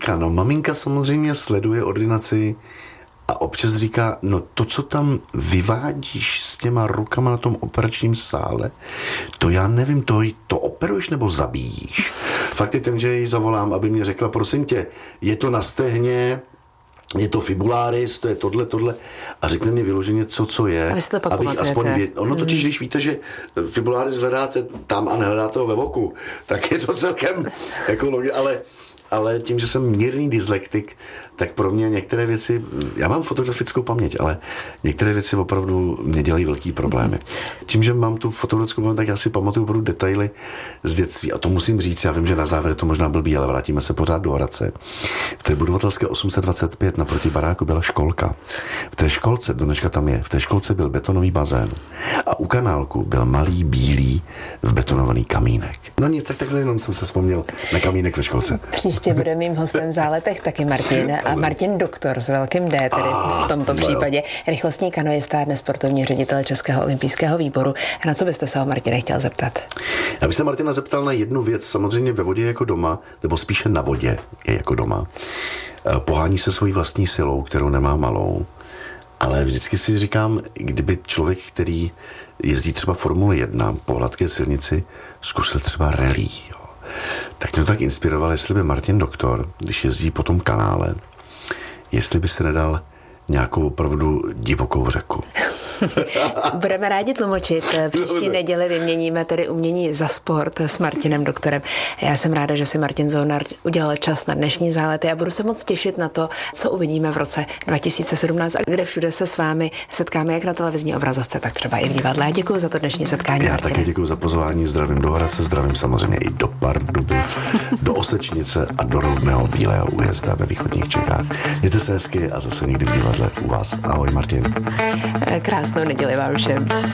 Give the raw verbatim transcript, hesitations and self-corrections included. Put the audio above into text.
maminka, no maminka samozřejmě sleduje ordinaci a občas říká, no to, co tam vyvádíš s těma rukama na tom operačním sále, to já nevím, to, to operuješ nebo zabíjíš? Fakt je ten, že ji zavolám, aby mě řekla, prosím tě, je to na stehně, je to fibularis, to je tohle, tohle a řekne mi vyloženě, co, co je, a vy si to pak abych aspoň věděl. Ono totiž, hmm. když víte, že fibularis hledáte tam a nehledáte ho ve voku, tak je to celkem jako logi, ale ale tím, že jsem mírný dyslektik, tak pro mě některé věci, já mám fotografickou paměť, ale některé věci opravdu mě dělají velký problémy. Tím, že mám tu fotografickou paměť, tak já si pamatuju opravdu detaily z dětství a to musím říct, já vím, že na závěr to možná blbý, ale vrátíme se pořád do Hradce. V té budovatelské osm set dvacet pět naproti baráku byla školka. V té školce, do dneška tam je, v té školce byl betonový bazén a u kanálku byl malý bílý vbetonovaný kamínek. No nic, tak takhle jenom jsem se vzpomněl na kamínek ve školce. Příště bude mým hostem v Záletech taky Martin a Martin Doktor s velkým D, tedy v tomto případě. Rychlostní kanoista, dnes sportovní ředitel Českého olympijského výboru. Na co byste se ho, Martine, chtěl zeptat? Já bych se Martina zeptal na jednu věc. Samozřejmě ve vodě jako doma, nebo spíše na vodě je jako doma. Pohání se svojí vlastní silou, kterou nemá malou. Ale vždycky si říkám, kdyby člověk, který jezdí třeba Formule jedna po hladké silnici, zkusil třeba rally, jo. Tak mě tak inspiroval, jestli by Martin Doktor, když jezdí po tom kanále, jestli by se nedal nějakou opravdu divokou řeku. Budeme rádi tlumočit. Příští neděli vyměníme tedy umění za sport s Martinem Doktorem. Já jsem ráda, že si Martin Zohnar udělal čas na dnešní Zálety a budu se moc těšit na to, co uvidíme v roce dva tisíce sedmnáct a kde všude se s vámi setkáme, jak na televizní obrazovce, tak třeba i v divadle. Děkuji za to dnešní setkání. Já Martine. také děkuji za pozvání, zdravím do Hradce, zdravím samozřejmě i do Pardubic, do Osečnice a do rodného Bílého Újezda ve východních Čechách. Mějte se hezky a zase někdy v divadle u vás. Ahoj, Martin. Krásnou neděli vám všem.